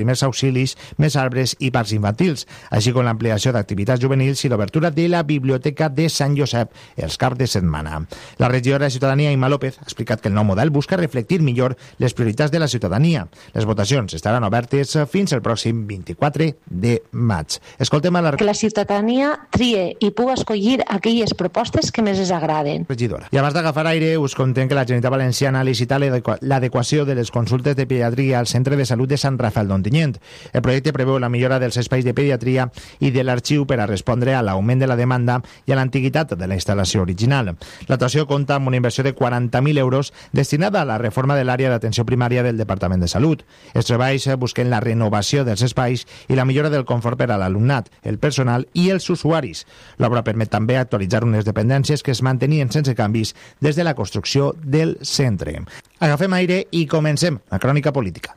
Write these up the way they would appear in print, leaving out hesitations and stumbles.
primers auxilis, més arbres i parcs infantils, així com l'ampliació d'activitats juvenils i l'obertura de la Biblioteca de Sant Josep els caps de setmana. La regidora de Ciutadania, Imma López, ha explicat que el nou model busca reflectir millor les prioritats de la ciutadania. Les votacions estaran obertes fins al pròxim 24 de maig. Escoltem a la... Que la ciutadania trie i pugui escollir aquelles propostes que més els agraden. Regidora. I abans d'agafar aire, us contem que la Generalitat Valenciana ha licitat l'adequació de les consultes de pediatria al Centre de Salut de Sant Rafael d'Ontinyent. El projecte preveu la millora dels espais de pediatria i de l'arxiu per a respondre a l'augment de la demanda i a l'antiguitat de la instal·lació original. L'actuació compta amb una inversió de 40.000 euros destinada a la reforma de l'àrea d'atenció primària del Departament de Salut. Els treballs busquen la renovació dels espais i la millora del confort per a l'alumnat, el personal i els usuaris. L'obra permet també actualitzar unes dependències que es mantenien sense canvis des de la construcció del centre. Agafem aire i comencem la crònica política.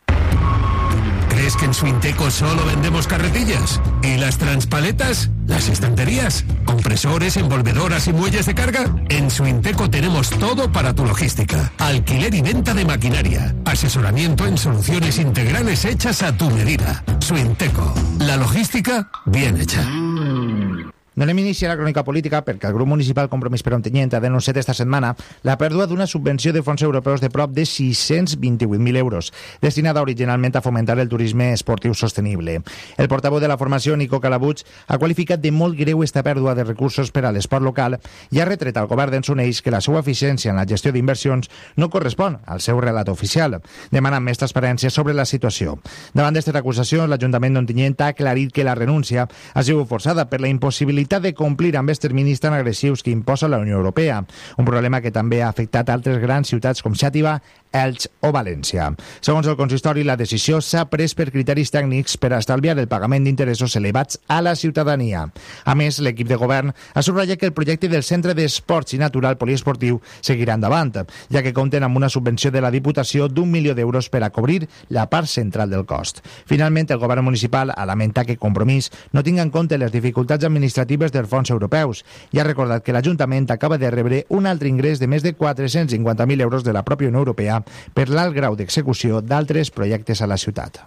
¿Crees que en Suinteco solo vendemos carretillas? ¿Y las transpaletas? ¿Las estanterías? ¿Compresores, envolvedoras y muelles de carga? En Suinteco tenemos todo para tu logística. Alquiler y venta de maquinaria. Asesoramiento en soluciones integrales hechas a tu medida. Suinteco. La logística bien hecha. Donem inici a la crònica política perquè el grup municipal Compromís per Ontinyent ha denunciat esta setmana la pèrdua d'una subvenció de fons europeus de prop de 628.000 euros, destinada originalment a fomentar el turisme esportiu sostenible. El portaveu de la formació, Nico Calabuig, ha qualificat de molt greu esta pèrdua de recursos per a l'esport local i ha retret al govern d'Ensoneix que la seva eficiència en la gestió d'inversions no correspon al seu relat oficial, demanant més transparència sobre la situació. Davant d'aquestes acusacions, l'Ajuntament d'Ontinyent ha aclarit que la renúncia ha sigut forçada per la impossibilitat de complir amb els terminis tan agressius que imposa la Unió Europea, un problema que també ha afectat altres grans ciutats com Xàtiva, Elx o València. Segons el consistori, la decisió s'ha pres per criteris tècnics per a estalviar el pagament d'interessos elevats a la ciutadania. A més, l'equip de govern ha subratllat que el projecte del Centre d'Esports i Natural Poliesportiu seguirà endavant, ja que compten amb una subvenció de la Diputació d'1 milió d'euros per a cobrir la part central del cost. Finalment, el govern municipal ha lamentat que Compromís no tinga en compte les dificultats administratives dels fons europeus i ha recordat que l'Ajuntament acaba de rebre un altre ingrés de més de 450.000 euros de la pròpia Unió Europea per l'alt grau d'execució d'altres projectes a la ciutat.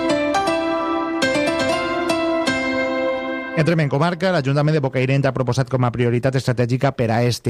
Entrem en comarca. L'Ajuntament de Bocairent ha proposat com a prioritat estratègica per a este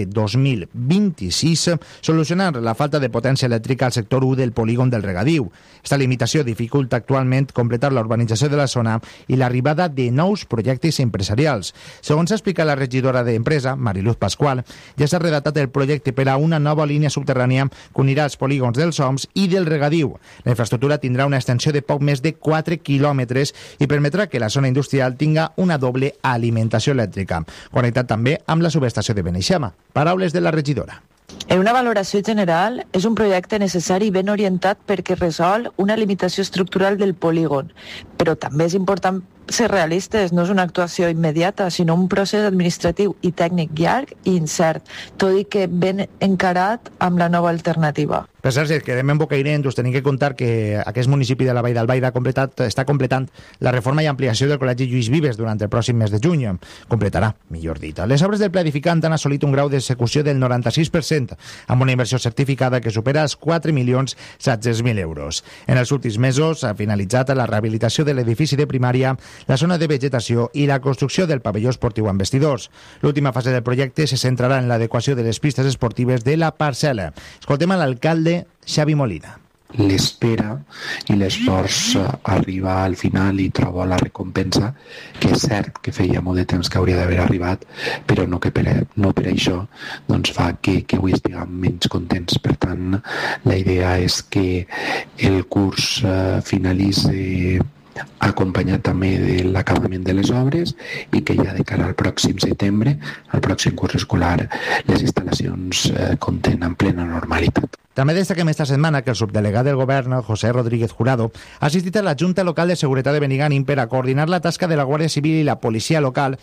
2026 solucionar la falta de potència elèctrica al sector 1 del polígon del Regadiu. Esta limitació dificulta actualment completar la urbanització de la zona i l'arribada de nous projectes empresarials. Segons s'ha explicat la regidora d'Empresa, Mariluz Pascual, ja s'ha redactat el projecte per a una nova línia subterrània que unirà els polígons dels Oms i del Regadiu. La infraestructura tindrà una extensió de poc més de 4 quilòmetres i permetrà que la zona industrial tinga una doble alimentació elèctrica, connectat també amb la subestació de Beneixama. Paraules de la regidora. En una valoració general, és un projecte necessari i ben orientat perquè resol una limitació estructural del polígon, però també és important ser realistes, no és una actuació immediata, sinó un procés administratiu i tècnic llarg i incert, tot i que ben encarat amb la nova alternativa. Per cert, si quedem en Bocairent, us tenim que contar que aquest municipi de la Vall d'Albaida està completant la reforma i ampliació del Col·legi Lluís Vives durant el pròxim mes de juny. Completarà, millor dit. Les obres del pla edificant han assolit un grau d'execució del 96%, amb una inversió certificada que supera els 4.700.000 euros. En els últims mesos ha finalitzat la rehabilitació de l'edifici de primària, la zona de vegetació i la construcció del pavelló esportiu amb vestidors. L'última fase del projecte se centrarà en l'adequació de les pistes esportives de la parcel·la. Escoltem a l'alcalde Xavi Molina. L'espera i l'esforç arriba al final i troba la recompensa, que és cert que feia molt de temps que hauria d'haver arribat, però no per això doncs fa que avui estiguem menys contents. Per tant, la idea és que el curs finalitzi acompanyat també de l'acabament de les obres i que ja de cara al pròxim setembre, al pròxim curs escolar, les instal·lacions compten en plena normalitat. També destaquem esta setmana que el subdelegat del govern, José Rodríguez Jurado, ha assistit a la Junta Local de Seguretat de Benigànim per a coordinar la tasca de la Guàrdia Civil i la policia local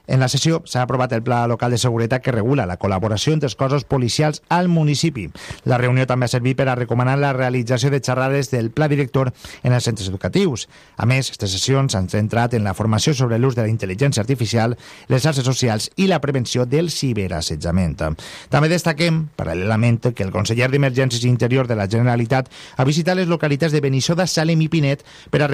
En la sessió s'ha aprovat el Pla Local de Seguretat que regula la col·laboració entre els cossos policials al municipi. La reunió també ha servit per a recomanar la realització de xerrades del Pla Director en els centres educatius. A més, aquestes sessions s'han centrat en la formació sobre l'ús de la intel·ligència artificial, les xarxes socials i la prevenció del ciberassetjament. També destaquem, paral·lelament, que el conseller d'Emergències i Interior de la Generalitat ha visitat les localitats de Benissoda, Salem i Pinet per a